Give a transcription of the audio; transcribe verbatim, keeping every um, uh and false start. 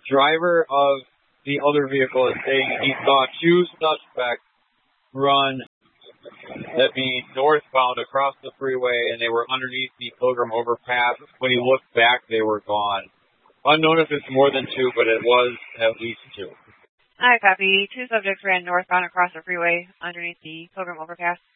driver of the other vehicle is saying he saw two suspects run, that means northbound across the freeway, and they were underneath the Pilgrim overpass. When he looked back, they were gone. Unknown if it's more than two, but it was at least two. I copy. Two subjects ran northbound across the freeway underneath the Pilgrim overpass.